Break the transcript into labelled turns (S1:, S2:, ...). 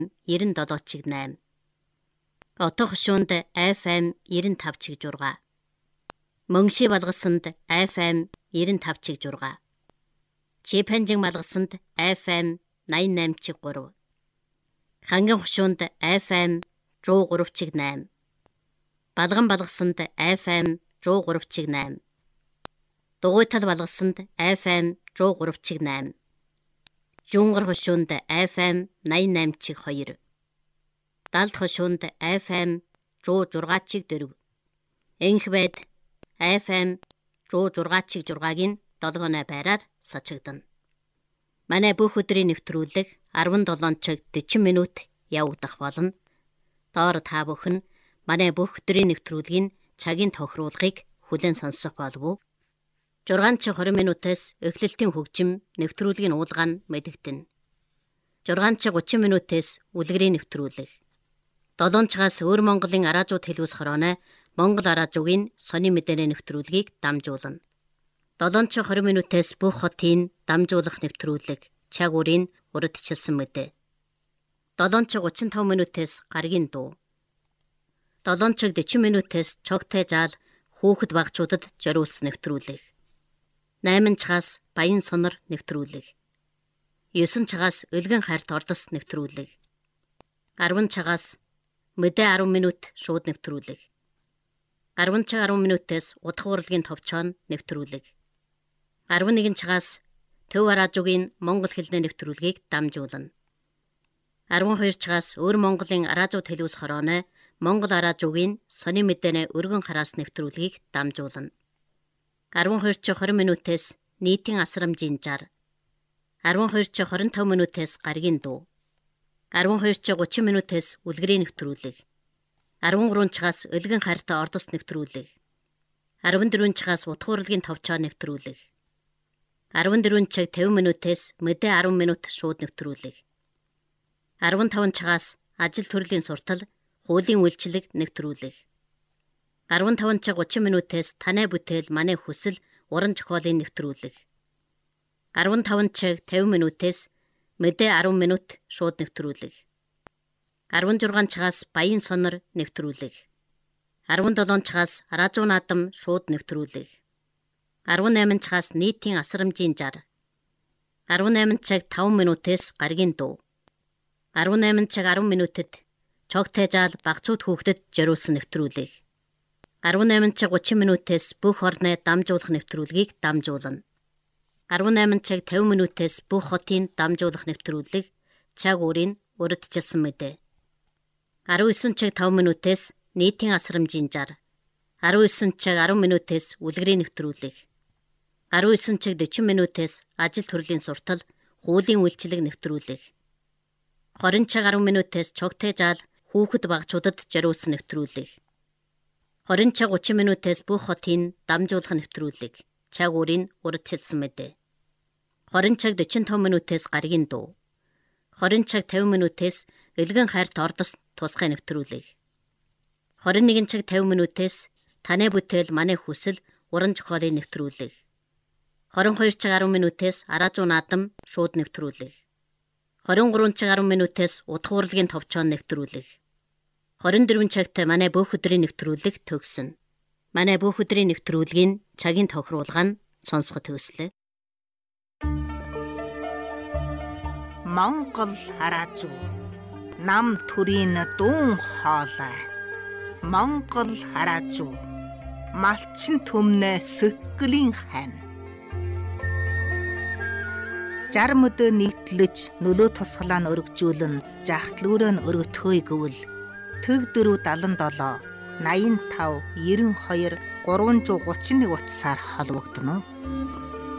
S1: 97.8. Отоо хошуунд FM 95.6. Мөнши балгасанд FM 95.6. Чипэнжин балгасанд FM 88.3. Ханган хошуунд FM 103.8. Балган балгасанд FM 103.8. Дугуйтал балгасанд FM 103.8. Юнгар хошуунд FM 88.2. Далд хошуунд FM 106.4. Энхбэд FM 106.6-гийн 7 байраар сачигдана. Манай бүх өдрийн нэвтрүүлэг 17 цаг 40 минут явагдах болно. Доор та бүхэн манай бүх өдрийн нэвтрүүлгийн цагийн тохируулгыг хүлээн сонсох болов уу? 6 цаг 20 минутаас эхлэлтийн хөгжим нэвтрүүлгийн уулгаан мэдэгдэнэ. 6 цаг 30 минутаас үлгэрийн нэвтрүүлэг. 7 цагаас өөр Монголын араажууд хэлүүс хорооно Монгол араажуугийн сони мэдээний нэвтрүүлгийг дамжуулна. 7 цаг 20 минутаас бүх хотын дамжуулах нэвтрүүлэг цаг үрийн урдчилсан мэдээ. 7 цаг 35 минутаас гаргийн дуу. 7 цаг 40 минутаас цогтой жаал хүүхэд багцуудад зориулсан нэвтрүүлэг. 8 цагаас баян сонор нэвтрүүлэг. 9 цагаас өлгөн хайрт ордос нэвтрүүлэг. 10 цагаас мэдээ 10 минут шууд нэвтрүүлэг. 10 цаг 10 минутаас удах урлагийн товчоон нэвтрүүлэг. 11 цагаас Төв араажуугийн монгол хэлний нэвтрүүлгийг дамжуулна. 12 цагаас өөр Монголын араажууд хэлүүс хорооно Монгол араажуугийн сони мэдээний өргөн хараас нэвтрүүлгийг дамжуулна. 12 цаг 20 минутаас нийтийн асрамжийн жар. 12 цаг 25 минутаас гаргийн дуу. 12 цаг 30 минутаас үлгэрийн нэвтрүүлэг. 13 цагаас өлгөн хайртай ордос нэвтрүүлэг. 14 цагаас утга урлагийн товчоо нэвтрүүлэг. 14 цаг 50 минутаас мэдээ 10 минут шууд нэвтрүүлэг. 15 цагаас ажил төрлийн суртал, хуулийн үйлчлэг нэвтрүүлэг. 15 цаг 30 минутаас танай бүтээл манай хүсэл уран зохиолын нэвтрүүлэг. 15 цаг 50 минутаас мэдээ 10 минут шууд нэвтрүүлэг. 16 цагаас баян сонор нэвтрүүлэг. 17 цагаас араажуу наадам шууд нэвтрүүлэг. 18 цагаас нийтийн асрамжийн жар. 18 цаг 5 минутаас гаргийн дуу. 18 цаг 10 минутад цогтой жаал багцууд хүүхдэд зориулсан нэвтрүүлэг. 18 цаг 30 минутаас бүх орны дамжуулах нэвтрүүлгийг дамжуулна. 18 цаг 50 минутаас бүх хотын дамжуулах нэвтрүүлэг цаг үрийн урдчилсан мэдээ. 19 цаг 5 минутаас нийтийн асрамжийн жар. 19 цаг 10 минутаас үлгэрийн нэвтрүүлэг. 19 цаг 40 минутаас ажил төрлийн суртал, хуулийн үйлчлэг нэвтрүүлэг. 20 цаг 10 минутаас цогтой жаал хүүхэд багцуудад зориулсан нэвтрүүлэг. 20 цаг 30 минутаас бүх хотын дамжуулах нэвтрүүлэг цаг үрийн урдчилсан мэдээ. 20 цаг 45 минутаас гаргийн дуу. 20 цаг 50 минутаас өлгөн хайрт ордос тусгай нэвтрүүлэг. 21 цаг 50 минутаас танай бүтээл манай хүсэл уран зохиолын нэвтрүүлэг. 22 цаг 10 минутаас араажуу наадам шууд нэвтрүүлэг. 23 цаг 10 минутаас удах урлагийн товчоон нэвтрүүлэг. 24 цагт манай бүх өдрийн нэвтрүүлэг төгснө. Манай бүх өдрийн нэвтрүүлгийн цагийн тохируулга нь сонсоход төслөө.
S2: Монгол араажуу нам төрийн дуун хоолой. Монгол араажуу малчин төмнө сөклийн хань. Жар мөдө нийтлэж нөлөө тусгалаа нь өргөжүүлэн жахтлуураа нь өргөтхөөй гэвэл Төг 477 85 92 331 утсаар холбогдно.